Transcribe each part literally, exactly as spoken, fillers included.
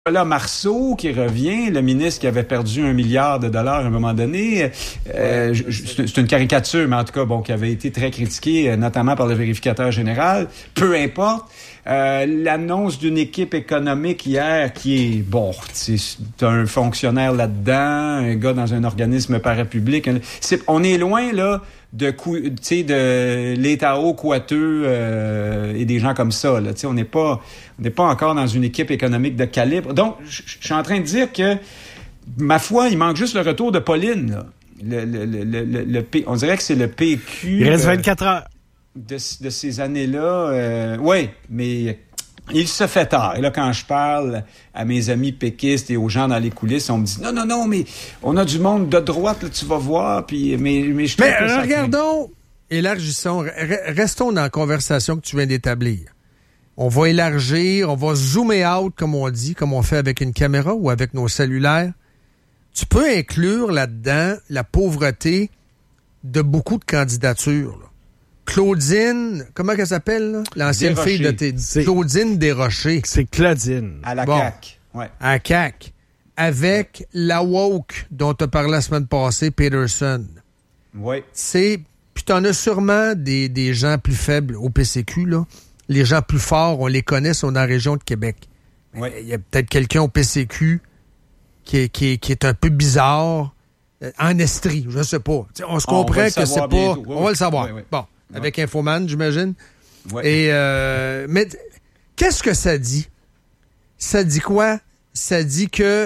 Là, Marceau qui revient, le ministre qui avait perdu un milliard de dollars à un moment donné, euh, je, je, c'est une caricature, mais en tout cas, bon, qui avait été très critiqué, notamment par le vérificateur général. Peu importe. Euh, l'annonce d'une équipe économique hier qui est, bon, c'est un fonctionnaire là-dedans, un gars dans un organisme parapublic. C'est, on est loin, là, de cou- tu sais de l'État-haut coiteux euh, et des gens comme ça, là. Tu sais, on n'est pas on n'est pas encore dans une équipe économique de calibre. Donc, je suis en train de dire que, ma foi, il manque juste le retour de Pauline, là. Le, le, le, le, le, le P, on dirait que c'est le P Q. Il reste vingt-quatre heures. De, de ces années-là. Euh, oui, mais il se fait tard. Et là, quand je parle à mes amis péquistes et aux gens dans les coulisses, on me dit non, non, non, mais on a du monde de droite, là, tu vas voir. Puis, mais, mais je Mais regardons, élargissons, restons dans la conversation que tu viens d'établir. On va élargir, on va zoomer out, comme on dit, comme on fait avec une caméra ou avec nos cellulaires. Tu peux inclure là-dedans la pauvreté de beaucoup de candidatures, là. Claudine, comment elle s'appelle, là? L'ancienne Desrochers. fille de tes... C'est... Claudine Desrochers. C'est Claudine. À la bon. C A Q. Ouais. À C A Q. Avec la woke dont tu as parlé la semaine passée, Peterson. Oui. C'est... Puis t'en as sûrement des, des gens plus faibles au P C Q, là. Les gens plus forts, on les connaît, sont dans la région de Québec. Il Ouais. y a peut-être quelqu'un au P C Q qui est, qui est, qui est un peu bizarre, euh, en estrie, je sais pas. T'sais, on se On comprend va le que c'est savoir pas... bientôt. Oui, on va oui. le savoir. Oui, oui. Bon, avec Infoman, j'imagine. Ouais. Et euh, mais t- qu'est-ce que ça dit? Ça dit quoi? Ça dit que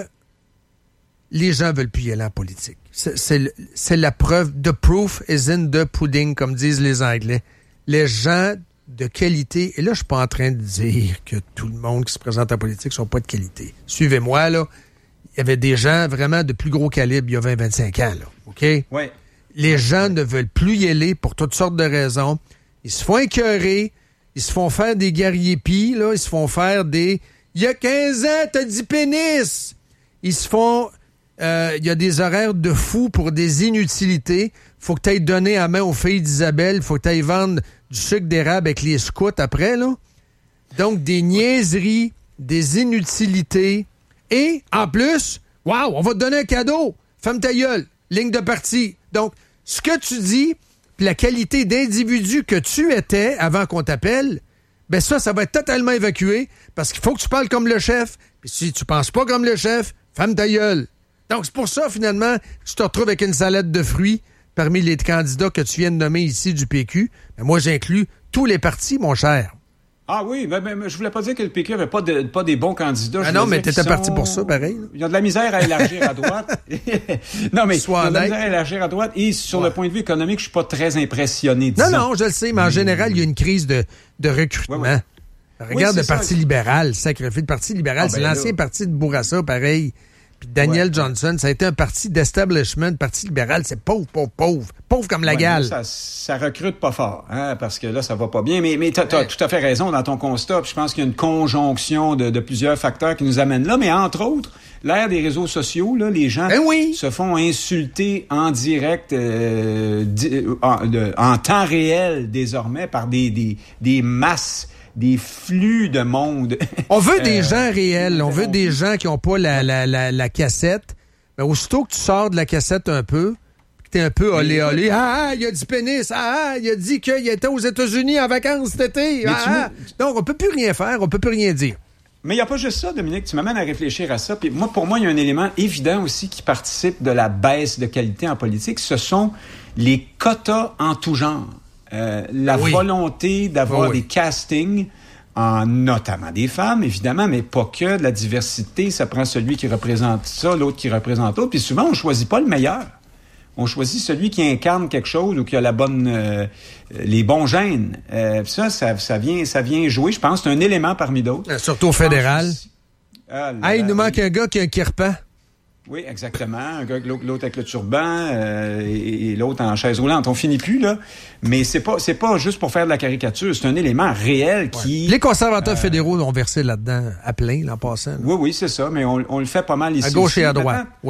les gens veulent plus y aller en politique. C'est, c'est, le- c'est la preuve. The proof is in the pudding, comme disent les Anglais. Les gens de qualité, et là, je suis pas en train de dire que tout le monde qui se présente en politique sont pas de qualité. Suivez-moi, là. Il y avait des gens vraiment de plus gros calibre il y a vingt à vingt-cinq ans, là. OK? Ouais. Les gens ne veulent plus y aller pour toutes sortes de raisons. Ils se font écœurer, ils se font faire des guerriers pis, là, ils se font faire des... Il y a quinze ans, t'as dit pénis! Ils se font... Euh, il y a des horaires de fous pour des inutilités. Faut que t'ailles donner à main aux filles d'Isabelle, faut que t'ailles vendre du sucre d'érable avec les scouts après, là. Donc, des niaiseries, des inutilités. Et, en plus, wow, on va te donner un cadeau. Ferme ta gueule. Ligne de parti. Donc, ce que tu dis, puis la qualité d'individu que tu étais avant qu'on t'appelle, ben ça, ça va être totalement évacué parce qu'il faut que tu parles comme le chef. Puis si tu penses pas comme le chef, ferme ta gueule. Donc, c'est pour ça, finalement, que tu te retrouves avec une salade de fruits parmi les candidats que tu viens de nommer ici du P Q. Ben moi, j'inclus tous les partis, mon cher. Ah oui, mais, mais, mais je voulais pas dire que le P Q avait pas, de, pas des bons candidats. Ah Je non, voulais mais dire t'étais qu'ils parti sont- pour ça, pareil. Ils ont de la misère à élargir à droite. non, mais ils Sois ont de la honnête. misère à élargir à droite. Et sur Ouais. le point de vue économique, je suis pas très impressionné, Non, disons. non, je le sais, mais en général, il y a une crise de, de recrutement. Ouais, ouais. Regarde Oui, le c'est Parti ça. libéral, sacrifié. Le Parti libéral, Ah, c'est ben l'ancien là. parti de Bourassa, pareil. Puis Daniel Ouais. Johnson, ça a été un parti d'establishment. Le Parti libéral, c'est pauvre, pauvre, pauvre. Pauvre comme la Ouais, gale. là, ça, ça recrute pas fort, hein, parce que là, ça va pas bien. Mais, mais t'as, t'as Ouais. tout à fait raison dans ton constat. Puis je pense qu'il y a une conjonction de, de plusieurs facteurs qui nous amènent là. Mais entre autres, l'ère des réseaux sociaux, là, les gens Ben oui. se font insulter en direct, euh, di- en, de- en temps réel désormais par des, des, des masses, des flux de monde. On veut des Euh, gens réels. On veut bon. des gens qui n'ont pas la, la, la, la cassette. Mais aussitôt que tu sors de la cassette un peu, que t'es un peu olé olé, ah, ah, il a dit pénis, ah, ah, il a dit qu'il était aux États-Unis en vacances cet été. Mais Ah, tu ah. Donc, on peut plus rien faire, on peut plus rien dire. Mais il n'y a pas juste ça, Dominique. Tu m'amènes à réfléchir à ça. Puis moi, pour moi, il y a un élément évident aussi qui participe de la baisse de qualité en politique. Ce sont les quotas en tout genre. Euh, la Oui. volonté d'avoir Oui. des castings, en notamment des femmes, évidemment, mais pas que. De la diversité, ça prend celui qui représente ça, l'autre qui représente l'autre. Puis souvent, on choisit pas le meilleur. On choisit celui qui incarne quelque chose ou qui a la bonne, euh, les bons gènes. Euh, ça, ça, ça vient, ça vient jouer. Je pense que c'est un élément parmi d'autres. Euh, Surtout au fédéral. Ah, là, Ah, il nous là, manque un gars qui a un kirpan. oui, exactement. Un gars, l'autre, l'autre avec le turban euh, et, et l'autre en chaise roulante. On finit plus, là. Mais c'est pas, c'est pas juste pour faire de la caricature. C'est un élément réel qui... Les conservateurs fédéraux ont versé là-dedans à plein, l'an passant. là. Oui, oui, c'est ça. Mais on, on le fait pas mal ici. À gauche aussi. et à droite. Maintenant, Oui.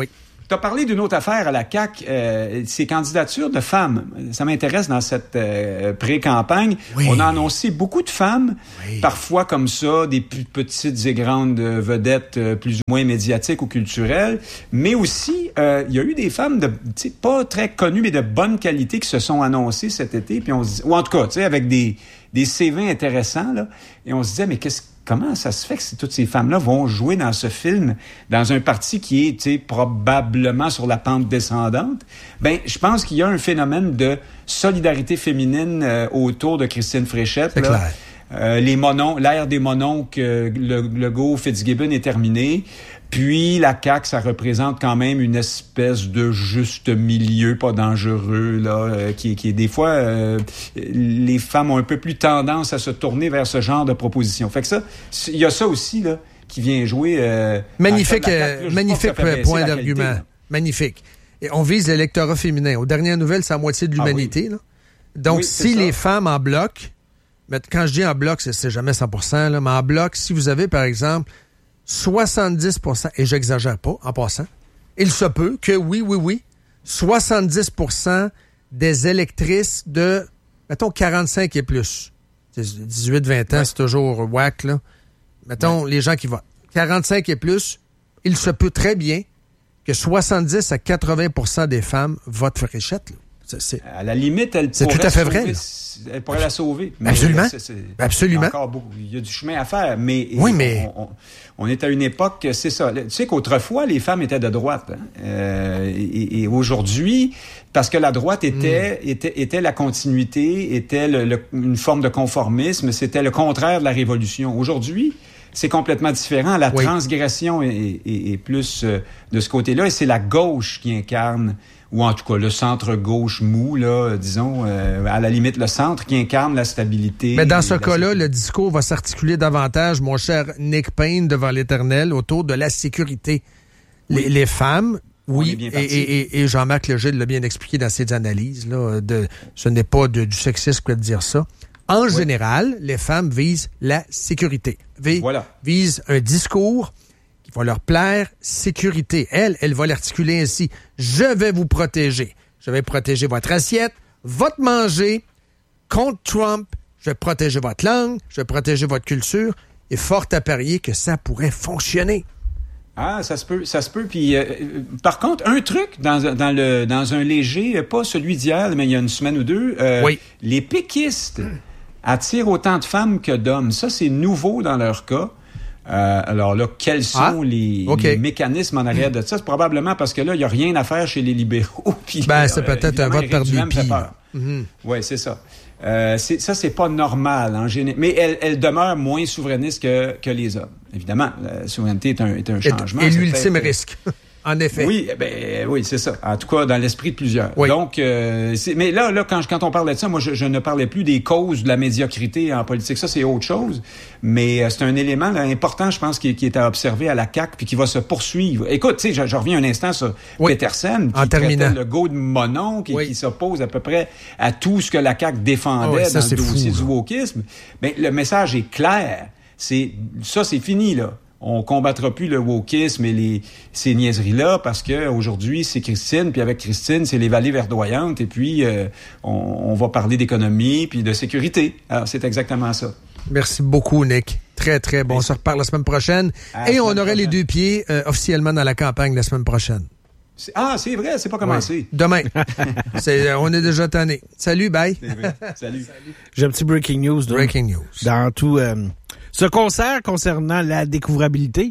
Tu as parlé d'une autre affaire à la C A Q, euh, ces candidatures de femmes. Ça m'intéresse dans cette euh, pré-campagne. Oui. On a annoncé beaucoup de femmes, oui. parfois comme ça, des plus petites et grandes vedettes euh, plus ou moins médiatiques ou culturelles, mais aussi, euh, il y a eu des femmes de, tu sais, pas très connues, mais de bonne qualité qui se sont annoncées cet été, puis on se dit, ou en tout cas, tu sais, avec des, des C V intéressants, là, et on se disait, mais qu'est-ce Comment ça se fait que toutes ces femmes-là vont jouer dans ce film, dans un parti qui est, tu sais, probablement sur la pente descendante? Ben, je pense qu'il y a un phénomène de solidarité féminine euh, autour de Christine Fréchette. C'est là. clair. Euh, les monon, l'ère des mononcles, euh, le Legault, Fitzgibbon est terminée. Puis la C A Q, ça représente quand même une espèce de juste milieu, pas dangereux, là, euh, qui, qui est des fois, euh, les femmes ont un peu plus tendance à se tourner vers ce genre de propositions. Fait que ça, il y a ça aussi, là, qui vient jouer... Euh, magnifique, C A Q, là, magnifique point d'argument. Qualité, magnifique. Et on vise l'électorat féminin. Aux dernières nouvelles, c'est la moitié de l'humanité. Ah oui. Là. Donc, oui, si ça. Les femmes en bloc, mais quand je dis en bloc, c'est, c'est jamais cent pour cent, là, mais en bloc, si vous avez, par exemple, soixante-dix pour cent, et j'exagère pas, en passant, il se peut que, oui, oui, oui, soixante-dix pour cent des électrices de, mettons, quarante-cinq et plus. dix-huit vingt ans, ouais. C'est toujours whack, là. Mettons, ouais. Les gens qui votent. quarante-cinq et plus, il se peut très bien que soixante-dix à quatre-vingts pour cent des femmes votent Fréchette, là. C'est, c'est... À la limite, elle c'est pourrait tout à fait sauver, vrai. Elle pourrait la sauver. Mais absolument. C'est, c'est, absolument. Encore beaucoup. Il y a du chemin à faire. Mais, oui, mais... On, on, on est à une époque, c'est ça. Tu sais qu'autrefois, les femmes étaient de droite. Hein? Euh, et, et aujourd'hui, parce que la droite était, mm. était, était la continuité, était le, le, une forme de conformisme, c'était le contraire de la révolution. Aujourd'hui, c'est complètement différent. La oui. transgression est, est, est plus euh, de ce côté-là, et c'est la gauche qui incarne, ou en tout cas le centre-gauche mou, là, disons, euh, à la limite le centre qui incarne la stabilité. Mais dans ce cas-là, sécurité. Le discours va s'articuler davantage, mon cher Nick Payne, devant l'Éternel, autour de la sécurité. Oui. Les, les femmes, oui, et, et, et Jean-Marc Legile l'a bien expliqué dans ses analyses, là, de, ce n'est pas de, du sexisme que de dire ça. En oui. général, les femmes visent la sécurité, visent, voilà. visent un discours qui va leur plaire, sécurité. Elle, elle va l'articuler ainsi. Je vais vous protéger. Je vais protéger votre assiette, votre manger, contre Trump. Je vais protéger votre langue, je vais protéger votre culture. Et fort à parier que ça pourrait fonctionner. Ah, ça se peut, ça se peut. Puis, euh, par contre, un truc dans, dans, le, dans un léger, pas celui d'hier, mais il y a une semaine ou deux, euh, oui. les péquistes attirent autant de femmes que d'hommes. Ça, c'est nouveau dans leur cas. Euh, alors là, quels sont ah, les, okay. les mécanismes en arrière de ça? C'est probablement parce que là, il n'y a rien à faire chez les libéraux. Puis, ben, c'est euh, peut-être un vote par dépit. Mm-hmm. Oui, c'est ça. Euh, c'est, ça, c'est pas normal en général. Mais elle, elle demeure moins souverainiste que, que les hommes. Évidemment, la souveraineté est un, est un changement. Et, et l'ultime risque. En effet. Oui, ben oui, c'est ça. En tout cas, dans l'esprit de plusieurs. Oui. Donc, euh, c'est, mais là, là, quand, quand on parlait de ça, moi, je, je ne parlais plus des causes de la médiocrité en politique. Ça, c'est autre chose. Mais euh, c'est un élément là, important, je pense, qui, qui est à observer à la C A Q, puis qui va se poursuivre. Écoute, tu sais, je, je reviens un instant sur oui. Petersen, qui en traitait le go de mononcle et oui. qui s'oppose à peu près à tout ce que la C A Q défendait oh, oui, ça, dans le dossier fou, du wokisme. Mais le message est clair. C'est ça, c'est fini là. On combattra plus le wokisme et les, ces niaiseries-là parce que aujourd'hui c'est Christine, puis avec Christine, c'est les vallées verdoyantes, et puis euh, on, on va parler d'économie puis de sécurité. Alors, c'est exactement ça. Merci beaucoup, Nick. Très, très bon. Merci. On se reparle la semaine prochaine. À et on aurait prochaine. Les deux pieds euh, officiellement dans la campagne la semaine prochaine. C'est, ah, c'est vrai, c'est pas commencé. Oui. Demain. c'est, on est déjà tanné. Salut, bye. C'est vrai. Salut. Salut. J'ai un petit breaking news. Donc, breaking news. Dans tout... Euh, ce concert concernant la découvrabilité,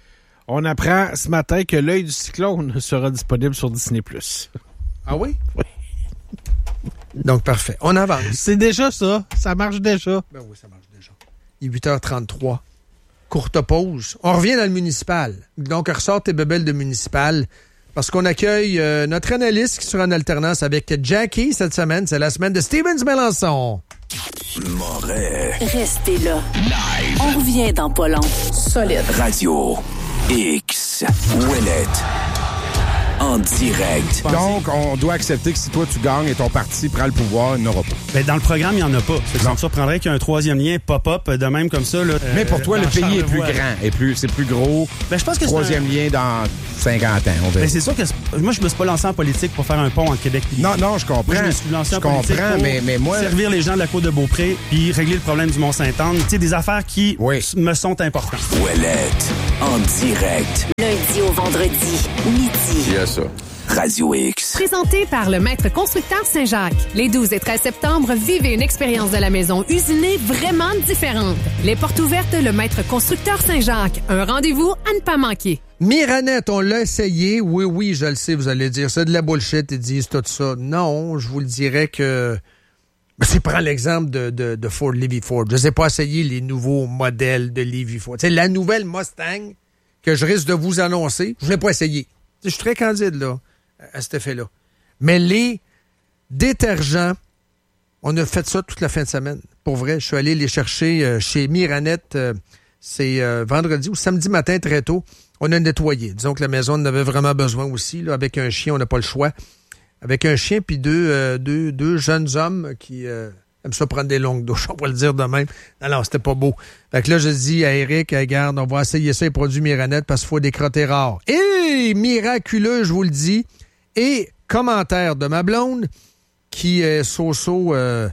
on apprend ce matin que L'œil du cyclone sera disponible sur Disney plus. Ah oui? Oui. Donc, parfait. On avance. C'est déjà ça. Ça marche déjà. Ben oui, ça marche déjà. Il est huit heures trente-trois. Courte pause. On revient dans le municipal. Donc, ressort tes bébelles de municipal parce qu'on accueille euh, notre analyste qui sera en alternance avec Jackie cette semaine. C'est la semaine de Stevens Mélenchon. Moret. Restez là. Live. On revient dans pas long. Solide. Radio X. Ouellet. en direct. Donc, on doit accepter que si toi, tu gagnes et ton parti prend le pouvoir, il n'aura pas. Ben, dans le programme, il n'y en a pas. Ça me surprendrait qu'il y ait un troisième lien pop-up de même comme ça. Là, Mais pour toi, euh, le pays est plus Charlevoix. grand, et plus, c'est plus gros. Ben, je pense que Troisième c'est un... lien dans cinquante ans, on verra. Ben, c'est sûr que c'est... moi, je me suis pas lancé en politique pour faire un pont en Québec. Puis... Non, non, je comprends. Moi, je me suis lancé je en politique comprends, pour mais, mais moi... servir les gens de la Côte de Beaupré puis régler le problème du Mont-Saint-Anne. Tu sais, des affaires qui Oui. me sont importantes. Ouellette, en direct. Lundi au vendredi, midi. Yes, ça. Radio X. Présenté par le Maître Constructeur Saint-Jacques. Les douze et treize septembre, vivez une expérience de la maison usinée vraiment différente. Les portes ouvertes, le Maître Constructeur Saint-Jacques. Un rendez-vous à ne pas manquer. Miranette, on l'a essayé. Oui, oui, je le sais, vous allez dire. C'est de la bullshit, ils disent tout ça. Non, je vous le dirais que... Ben, c'est prends l'exemple de, de, de Ford Levy Ford. Je ne sais pas essayer les nouveaux modèles de Levy Ford. C'est la nouvelle Mustang que je risque de vous annoncer. Je ne l'ai pas essayé. Je suis très candide, là, à cet effet-là. Mais les détergents, on a fait ça toute la fin de semaine. Pour vrai, je suis allé les chercher euh, chez Miranette. Euh, c'est euh, vendredi ou samedi matin, très tôt. On a nettoyé. Disons que la maison en avait vraiment besoin aussi. Là, avec un chien, on n'a pas le choix. Avec un chien puis deux, euh, deux, deux jeunes hommes qui euh, aiment ça prendre des longues douches, on va le dire de même. Non, non, c'était pas beau. Fait que là, je dis à Eric, regarde, on va essayer ça, les produits Miranette, parce qu'il faut des crottés rares. Et miraculeux, je vous le dis. Et commentaire de ma blonde, qui est so-so, euh,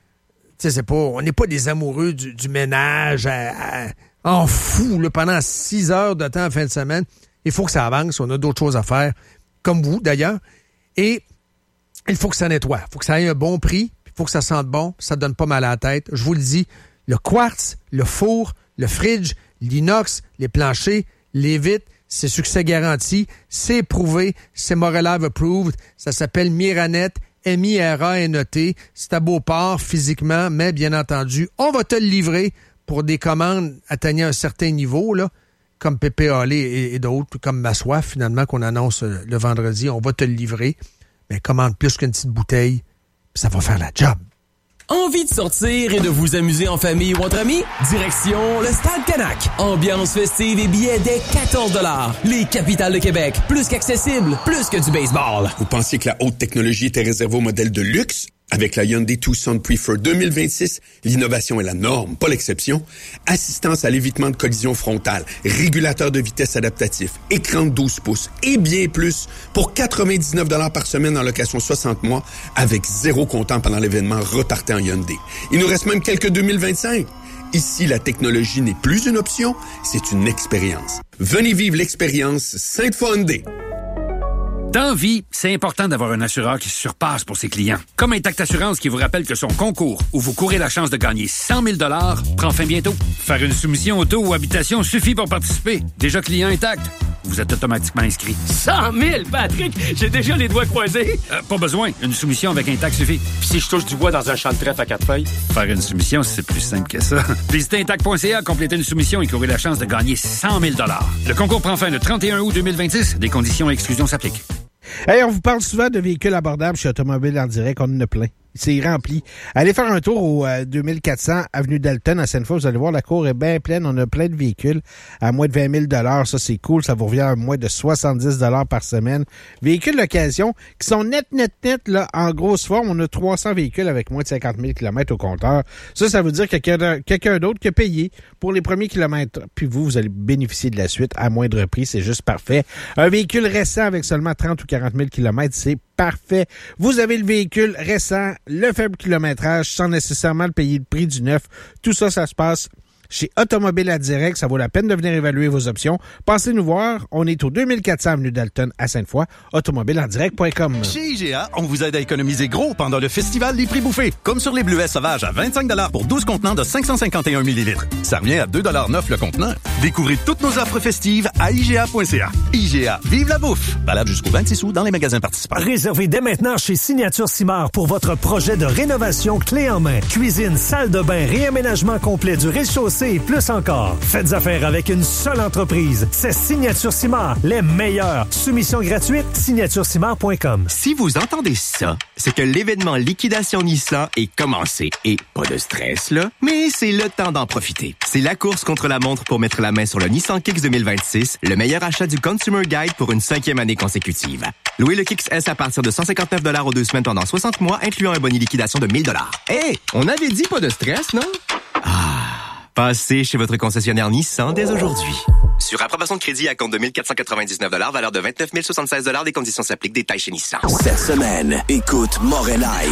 tu sais, c'est pas, on n'est pas des amoureux du, du ménage à, à, en fou là, pendant six heures de temps en fin de semaine. Il faut que ça avance, on a d'autres choses à faire, comme vous d'ailleurs. Et il faut que ça nettoie. Il faut que ça ait un bon prix. Il faut que ça sente bon. Ça ne donne pas mal à la tête. Je vous le dis, le quartz, le four, le fridge, l'inox, les planchers, les vitres, c'est succès garanti. C'est éprouvé. C'est Morelive approved. Ça s'appelle Miranette. M I R A N E T. C'est à Beauport physiquement, mais bien entendu, on va te le livrer pour des commandes atteignant un certain niveau, là, comme Pépé Allé et, et d'autres, comme Ma Soif, finalement, qu'on annonce le vendredi. On va te le livrer. Mais commande plus qu'une petite bouteille, puis ça va faire la job. Envie de sortir et de vous amuser en famille ou entre amis? Direction le Stade Canac. Ambiance festive et billets dès quatorze dollars. Les capitales de Québec, plus qu'accessible, plus que du baseball. Vous pensiez que la haute technologie était réservée aux modèles de luxe? Avec la Hyundai Tucson Prefer deux mille vingt-six, l'innovation est la norme, pas l'exception. Assistance à l'évitement de collision frontale, régulateur de vitesse adaptatif, écran de douze pouces et bien plus pour quatre-vingt-dix-neuf dollars par semaine en location soixante mois avec zéro comptant pendant l'événement Repartez en Hyundai. Il nous reste même quelques deux mille vingt-cinq. Ici, la technologie n'est plus une option, c'est une expérience. Venez vivre l'expérience Sainte-Foy Hyundai. Dans vie, c'est important d'avoir un assureur qui se surpasse pour ses clients. Comme Intact Assurance qui vous rappelle que son concours, où vous courez la chance de gagner cent mille dollars, prend fin bientôt. Faire une soumission auto ou habitation suffit pour participer. Déjà client Intact, vous êtes automatiquement inscrit. cent mille, Patrick! J'ai déjà les doigts croisés. Euh, pas besoin, une soumission avec Intact suffit. Puis si je touche du bois dans un champ de trèfle à quatre feuilles? Faire une soumission, c'est plus simple que ça. Visitez intact point c a, complétez une soumission et courez la chance de gagner cent mille dollars. Le concours prend fin le trente et un août deux mille vingt-six. Des conditions et exclusions s'appliquent. Hey, on vous parle souvent de véhicules abordables chez Automobile en direct. On en a plein. C'est rempli. Allez faire un tour au euh, deux mille quatre cents avenue Dalton à Sainte-Foy. Vous allez voir, la cour est bien pleine. On a plein de véhicules à moins de vingt mille dollars. Ça, c'est cool. Ça vous revient à moins de soixante-dix dollars par semaine. Véhicules d'occasion qui sont net, net, net, là, en grosse forme. On a trois cents véhicules avec moins de cinquante mille kilomètres au compteur. Ça, ça veut dire que quelqu'un, quelqu'un d'autre qui a payé pour les premiers kilomètres. Puis vous, vous allez bénéficier de la suite à moindre prix. C'est juste parfait. Un véhicule récent avec seulement trente ou quarante mille kilomètres, c'est parfait. Vous avez le véhicule récent, le faible kilométrage, sans nécessairement le payer le prix du neuf. Tout ça, ça se passe chez Automobile en direct. Ça vaut la peine de venir évaluer vos options. Passez nous voir. On est au deux mille quatre cents avenue Dalton à Sainte-Foy. automobile en direct point com. Chez I G A, on vous aide à économiser gros pendant le festival des prix bouffés. Comme sur les bleuets sauvages à vingt-cinq dollars pour douze contenants de cinq cent cinquante et un millilitres. Ça revient à deux dollars neuf le contenant. Découvrez toutes nos offres festives à I G A point C A. I G A, vive la bouffe! Valable jusqu'au vingt-six août dans les magasins participants. Réservez dès maintenant chez Signature Simard pour votre projet de rénovation clé en main. Cuisine, salle de bain, réaménagement complet du rez-de-chaussée C et plus encore. Faites affaire avec une seule entreprise. C'est Signature Simard, les meilleurs. Soumission gratuite, signature simard point com. Si vous entendez ça, c'est que l'événement Liquidation Nissan est commencé. Et pas de stress, là, mais c'est le temps d'en profiter. C'est la course contre la montre pour mettre la main sur le Nissan Kicks deux mille vingt-six, le meilleur achat du Consumer Guide pour une cinquième année consécutive. Louez le Kicks S à partir de cent cinquante-neuf dollars aux deux semaines pendant soixante mois, incluant un boni liquidation de mille dollars. Hé, hey, on avait dit pas de stress, non? Ah, passez chez votre concessionnaire Nissan dès aujourd'hui. Sur approbation de crédit à compte de mille quatre cent quatre-vingt-dix-neuf dollars, valeur de vingt-neuf mille soixante-seize dollars, des conditions s'appliquent, détails chez Nissan. Cette semaine, écoute Morel Live.